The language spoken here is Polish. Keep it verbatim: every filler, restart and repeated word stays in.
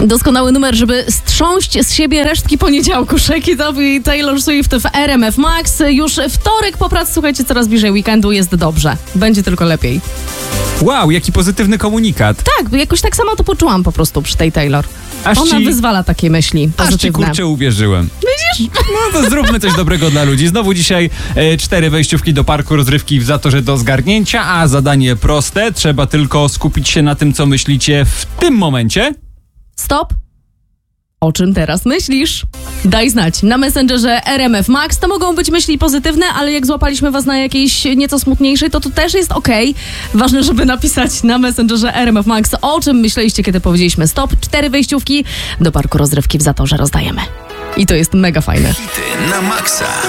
Doskonały numer, żeby strząść z siebie resztki poniedziałku. Shake It Up i Taylor Swift w R M F Max. Już wtorek po pracy, słuchajcie, coraz bliżej weekendu, jest dobrze. Będzie tylko lepiej. Wow, jaki pozytywny komunikat. Tak, jakoś tak samo to poczułam po prostu przy tej Taylor. Aż Ona ci, wyzwala takie myśli pozytywne. Aż ci kurczę uwierzyłem. Widzisz? No to zróbmy coś dobrego dla ludzi. Znowu dzisiaj e, cztery wejściówki do parku rozrywki w Zatorze do zgarnięcia, a zadanie proste. Trzeba tylko skupić się na tym, co myślicie w tym momencie. Stop. O czym teraz myślisz? Daj znać. Na Messengerze R M F Max to mogą być myśli pozytywne, ale jak złapaliśmy was na jakiejś nieco smutniejszej, to to też jest okej. Okay. Ważne, żeby napisać na Messengerze R M F Max, o czym myśleliście, kiedy powiedzieliśmy stop. Cztery wejściówki do parku rozrywki w Zatorze rozdajemy. I to jest mega fajne. Hity na maksa.